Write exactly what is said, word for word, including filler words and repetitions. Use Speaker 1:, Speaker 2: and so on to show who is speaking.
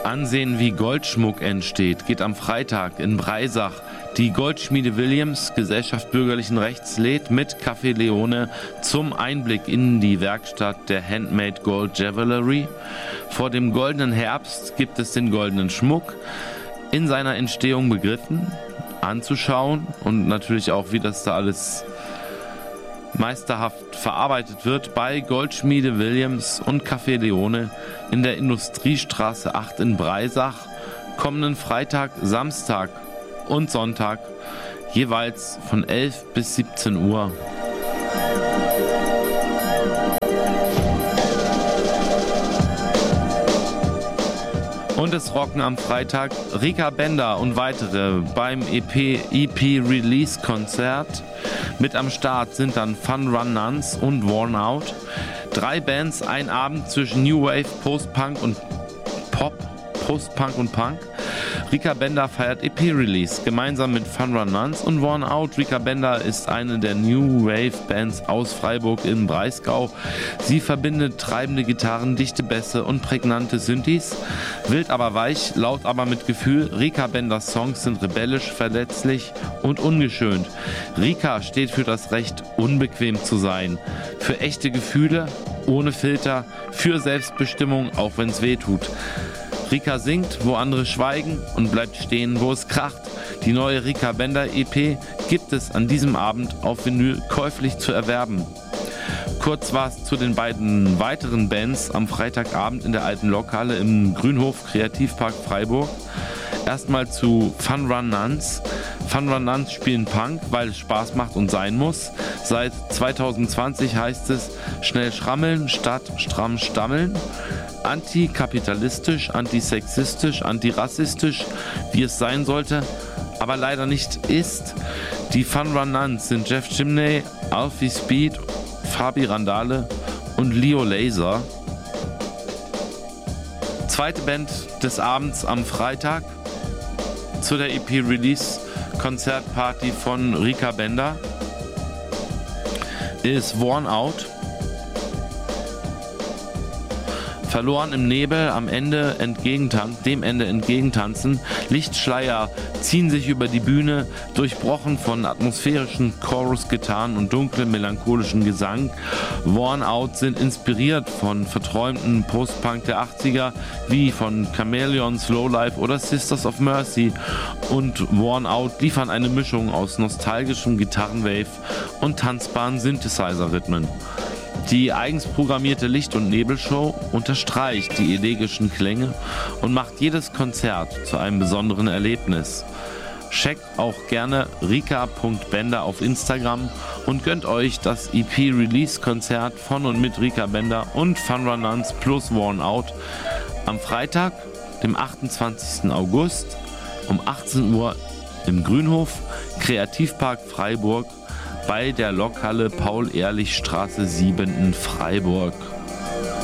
Speaker 1: ansehen, wie Goldschmuck entsteht, geht am Freitag in Breisach. Die Goldschmiede Williams, Gesellschaft bürgerlichen Rechts, lädt mit Café Leone zum Einblick in die Werkstatt der Handmade Gold Jewelry. Vor dem goldenen Herbst gibt es den goldenen Schmuck in seiner Entstehung begriffen, anzuschauen und natürlich auch, wie das da alles meisterhaft verarbeitet wird bei Goldschmiede Williams und Café Leone in der Industriestraße acht in Breisach, kommenden Freitag, Samstag und Sonntag, jeweils von elf bis siebzehn Uhr. Und es rocken am Freitag Rika Bender und weitere beim E P E P-Release-Konzert. Mit am Start sind dann Fun Run Nuns und Worn Out. Drei Bands, ein Abend zwischen New Wave, Post-Punk und Pop, Post-Punk und Punk. Rika Bender feiert E P-Release gemeinsam mit Fun Run Nuns und Worn Out. Rika Bender ist eine der New Wave Bands aus Freiburg im Breisgau. Sie verbindet treibende Gitarren, dichte Bässe und prägnante Synthes. Wild aber weich, laut aber mit Gefühl. Rika Benders Songs sind rebellisch, verletzlich und ungeschönt. Rika steht für das Recht, unbequem zu sein. Für echte Gefühle, ohne Filter, für Selbstbestimmung, auch wenn es weh tut. Rika singt, wo andere schweigen und bleibt stehen, wo es kracht. Die neue Rika Bender E P gibt es an diesem Abend auf Vinyl käuflich zu erwerben. Kurz was zu den beiden weiteren Bands am Freitagabend in der alten Lokhalle im Grünhof Kreativpark Freiburg. Erstmal zu Fun Run Nuns. Fun Run Nuns spielen Punk, weil es Spaß macht und sein muss. Seit zwanzig zwanzig heißt es schnell schrammeln statt stramm stammeln. Antikapitalistisch, antisexistisch, antirassistisch, wie es sein sollte, aber leider nicht ist. Die Fun Run Nuns sind Jeff Chimney, Alfie Speed, Fabi Randale und Leo Laser. Zweite Band des Abends am Freitag zu der E P-Release-Konzertparty von Rika Bender ist Worn Out. Verloren im Nebel, am Ende entgegentan- dem Ende entgegentanzen. Lichtschleier ziehen sich über die Bühne, durchbrochen von atmosphärischen Chorus-Gitarren und dunklem melancholischen Gesang. Worn Out sind inspiriert von verträumten Post-Punk der achtziger, wie von Chameleons, Lowlife oder Sisters of Mercy. Und Worn Out liefern eine Mischung aus nostalgischem Gitarrenwave und tanzbaren Synthesizer-Rhythmen. Die eigens programmierte Licht- und Nebelshow unterstreicht die elegischen Klänge und macht jedes Konzert zu einem besonderen Erlebnis. Checkt auch gerne rika punkt bender auf Instagram und gönnt euch das E P-Release-Konzert von und mit Rika Bender und Fun Run Nuns plus Worn Out am Freitag, dem achtundzwanzigsten August um achtzehn Uhr im Grünhof, Kreativpark Freiburg, bei der Lokhalle Paul-Ehrlich-Straße sieben in Freiburg.